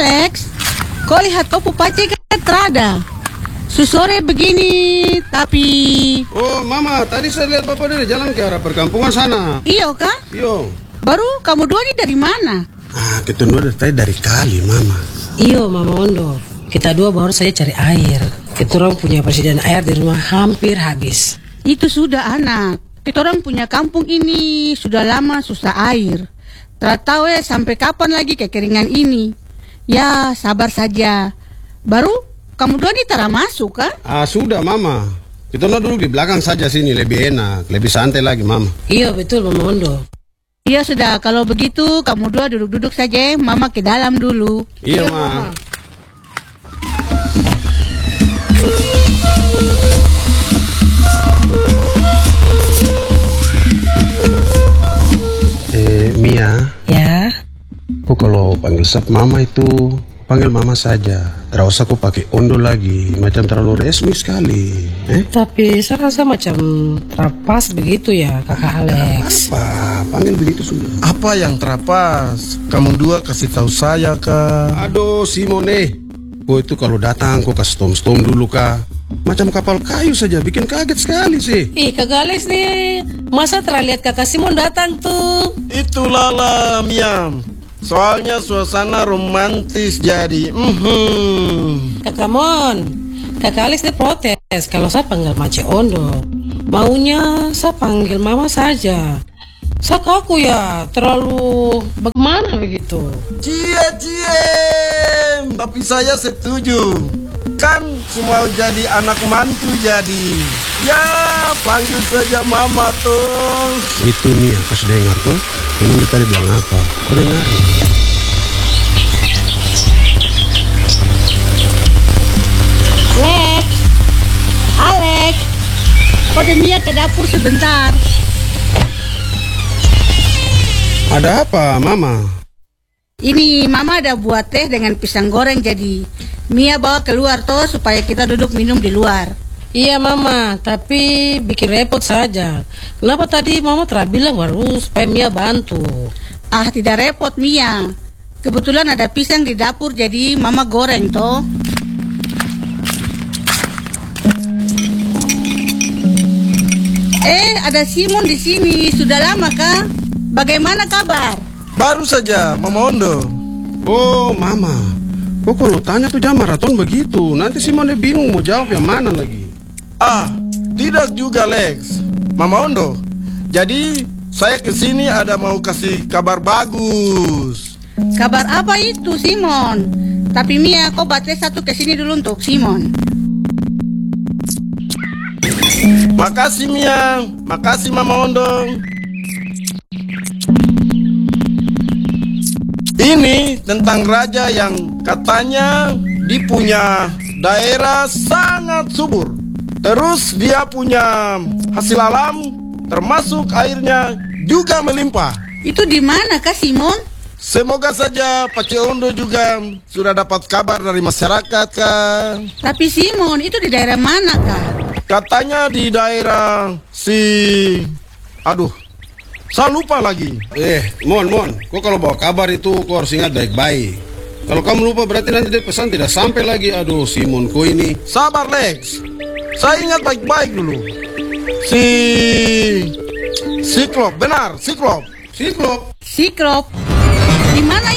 Alex, kau lihat kau pupace kan terada. Susore begini, tapi... Oh, Mama, tadi saya lihat Bapak dari jalan ke arah perkampungan sana. Iyo kah? Iyo. Baru kamu dua ini dari mana? Kita dua dari kali, Mama. Iyo, Mama Ondo. Kita dua baru saja cari air. Kita orang punya persediaan air di rumah hampir habis. Itu sudah anak. Kita orang punya kampung ini sudah lama susah air. Tak tahu sampai kapan lagi kekeringan ini. Ya, sabar saja. Baru kamu dua ini tak masuk kan? Sudah, Mama. Kita dulu di belakang saja sini, lebih enak, lebih santai lagi, Mama. Iya, betul, Mama Ondo. Iya sudah, kalau begitu kamu dua duduk-duduk saja, Mama ke dalam dulu. Iya, Ma. Mia. Ya. Kok kalau panggil sap Mama itu panggil Mama saja. Tidak usah kok pakai Ondo lagi, macam terlalu resmi sekali. Tapi saya rasa macam terapas begitu ya, Kakak Alex. Apa? Panggil begitu sudah. Apa yang terapas? Kamu dua kasih tahu saya kah? Aduh, Simone. Kok itu kalau datang kok kasih stom-stom dulu kah? Macam kapal kayu saja, bikin kaget sekali sih. Ih, Kakak Alex nih, masa terlihat Kakak Simon datang tuh? Itulah lah, Miam. Soalnya suasana romantis jadi. Kakak Mon, Kakak Alex dia protes kalau saya panggil Mace Ondo. Maunya saya panggil Mama saja. Saya kaku ya, terlalu bagaimana begitu? Cie, tapi saya setuju. Kan semua jadi anak mantu jadi. Ya, panggil saja Mama tuh. Itu nih, pas dengar tuh. Ini tadi bilang apa? Kau dengar? Alex, kode Mia ke dapur sebentar. Ada apa, Mama? Ini Mama ada buat teh dengan pisang goreng, jadi Mia bawa keluar toh supaya kita duduk minum di luar. Iya Mama, tapi bikin repot saja. Kenapa tadi Mama telah bilang baru supaya Mia bantu? Tidak repot Mia. Kebetulan ada pisang di dapur, jadi Mama goreng toh. Ada Simon di sini. Sudah lama kah? Bagaimana kabar? Baru saja, Mama Ondo. Oh, Mama. Kok kalau tanya tuh jam maraton begitu, nanti Simone bingung mau jawab yang mana lagi. Tidak juga Lex. Mama Ondo. Jadi saya kesini ada mau kasih kabar bagus. Kabar apa itu Simon? Tapi Mia, kau baca satu kesini dulu untuk Simon. Makasih Mia, makasih Mama Ondo. Ini tentang raja yang katanya di punya daerah sangat subur. Terus dia punya hasil alam, termasuk airnya juga melimpah. Itu di mana kah Simon? Semoga saja Pak Ondo juga sudah dapat kabar dari masyarakat kah? Tapi Simon, itu di daerah mana kah? Katanya di daerah saya lupa lagi. Mon, kok kalau bawa kabar itu kau harus ingat baik-baik. Kalau kamu lupa berarti nanti dia pesan tidak sampai lagi. Aduh, Simon, kau ini. Sabar Lex, saya ingat baik-baik dulu. Siklop, benar, Siklop. Siklop. Di mana